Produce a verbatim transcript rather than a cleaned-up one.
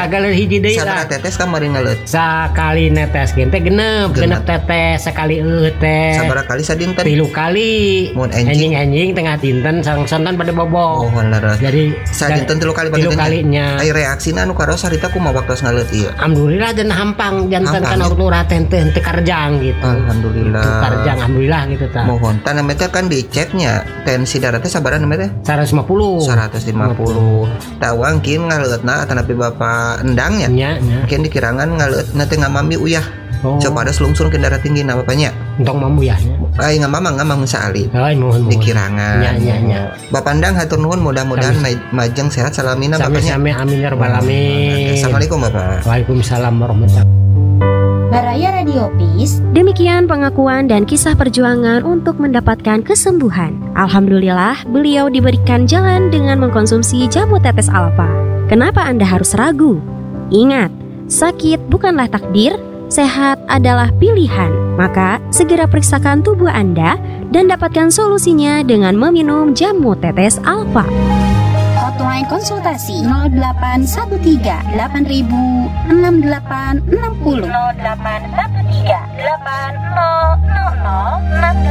sagala hiji deui Sabaraha lah. tetes kamari ngaleut? Sakali netes ge teh genep, genep tetes sekali eueuh teh. Sabaraha kali sadinten? Tilu kali. Mun enjing Enjing-enjing tengah dinten sareng-sareng pada bobo. oh leres. Jadi Sadinten tilu kali tilu kalinya. Ai reaksina anu karos harita kumaha waktos ngaleut ieu? Alhamdulillah dan hampang jantan Hampang, kan ya? urut teh teu karjang gitu. Alhamdulillah. Teu karjang alhamdulillah gitu tah. Mohon tah namanya teh kan diceknya tensi darah teh sabaraha namanya teh? seratus lima puluh. seratus lima puluh. Tawang kin ngaleutna atanapi Bapak endangnya. Nya, nya. Mungkin dikirangan ngaleutna teh ngamami uyah. Oh. Coba ada selungsur ke darah tinggi na bapaknya. Entong mamu ya. Ai ngamama ngamang saali. Ai mohon mohon. Dikirangan. Nya nya nya. Bapak endang hatur nuhun mudah-mudahan ma- majeng sehat salamina bapaknya. Sami-sami amin ya rabbal alamin. Assalamualaikum Bapak. Waalaikumsalam warahmatullahi wabarakatuh. Baraya Radio Peace. Demikian pengakuan dan kisah perjuangan untuk mendapatkan kesembuhan. Alhamdulillah, beliau diberikan jalan dengan mengkonsumsi jamu tetes alfa. Kenapa Anda harus ragu? Ingat, sakit bukanlah takdir, sehat adalah pilihan. Maka, segera periksakan tubuh Anda dan dapatkan solusinya dengan meminum jamu tetes alfa. Hotline konsultasi nol delapan satu tiga delapan ribu enam delapan enam nol. nol delapan satu tiga delapan nol nol nol enam